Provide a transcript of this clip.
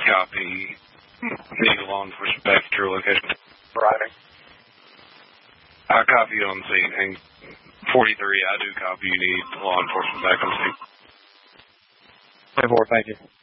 copy. Need law enforcement back at your location. Driving. I copy you on scene. And 43, I do copy you need law enforcement back on scene. 24, thank you.